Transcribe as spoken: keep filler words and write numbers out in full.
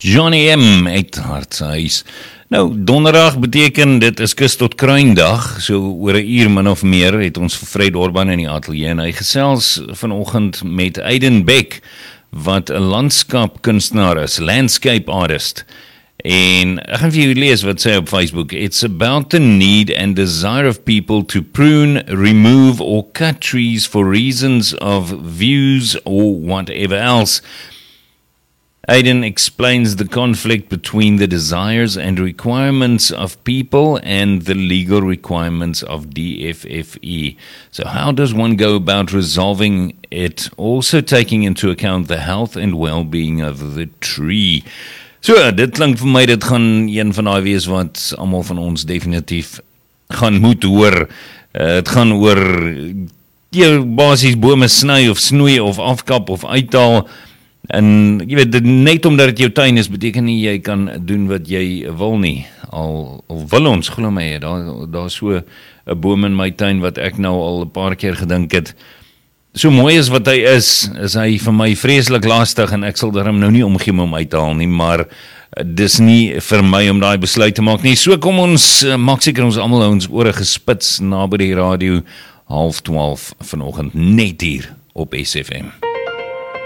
Johnny M. uit Hartshuis. Nou, donderdag beteken dit is kus tot kruindag, so oor 'n uur min of meer het ons vir Fred Orban in die ateljee en hy gesels vanoggend met Aiden Beck, wat 'n landskapkunstenaar is, landscape artist. En ek gaan vir julle lees wat sê op Facebook. It's about the need and desire of people to prune, remove or cut trees for reasons of views or whatever else. Aiden explains the conflict between the desires and requirements of people and the legal requirements of D F F E. So how does one go about resolving it, also taking into account the health and well-being of the tree? So, dit klink vir my, dit gaan een van daai wees wat almal van ons definitief gaan moet hoor. Uh, het gaan oor jy basies bome sny of snoei of afkap of uithaal. En jy weet, net omdat dit jou tuin is, beteken nie jy kan doen wat jy wil nie. Al, al wil ons, glo my, daar, daar is so 'n boom in my tuin wat ek nou al 'n paar keer gedink het. So mooi as wat hy is, is hy vir my vreeslik lastig en ek sal daarom nou nie omgee om uit te haal nie, maar dis nie vir my om daai besluit te maak nie. So kom ons, maak seker ons almal ons ore gespits na by die radio, half twaalf vanoggend, net hier op S F M.